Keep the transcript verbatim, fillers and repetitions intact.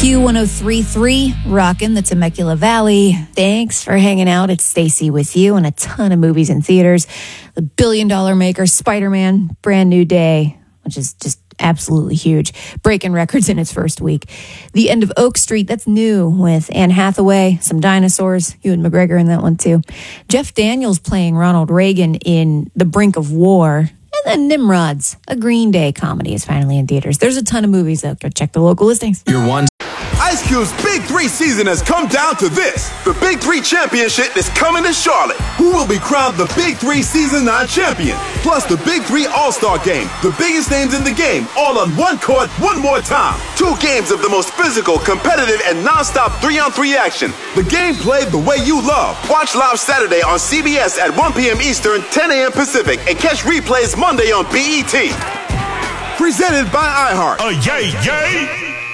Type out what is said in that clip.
Q one oh three point three, rockin' the Temecula Valley. Thanks for hanging out. It's Stacy with you, and a ton of movies in theaters. The Billion Dollar Maker, Spider-Man, Brand New Day, which is just absolutely huge, breaking records in its first week. The End of Oak Street, that's new, with Anne Hathaway, some dinosaurs, Ewan McGregor in that one too. Jeff Daniels playing Ronald Reagan in The Brink of War. And then Nimrods, a Green Day comedy, is finally in theaters. There's a ton of movies out there. Check the local listings. Your one. Ice Cube's Big Three season has come down to this. The Big Three Championship is coming to Charlotte. Who will be crowned the Big Three Season nine champion? Plus the Big Three All-Star Game. The biggest names in the game, all on one court, one more time. Two games of the most physical, competitive, and non-stop three-on-three action. The game played the way you love. Watch live Saturday on C B S at one p.m. Eastern, ten a.m. Pacific, and catch replays Monday on B E T. Presented by iHeart. Uh, yay, yay!